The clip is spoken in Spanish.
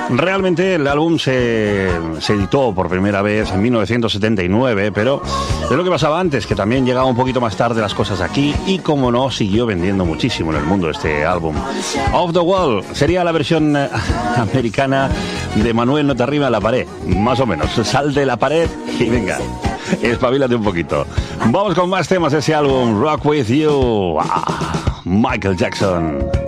Realmente el álbum se editó por primera vez en 1979, pero es lo que pasaba antes, que también llegaba un poquito más tarde las cosas aquí y, como no, siguió vendiendo muchísimo en el mundo este álbum. Off the Wall sería la versión americana de Manuel, no te arriba a la pared, más o menos. Sal de la pared y venga, espabilate un poquito. Vamos con más temas de ese álbum, Rock With You. Michael Jackson.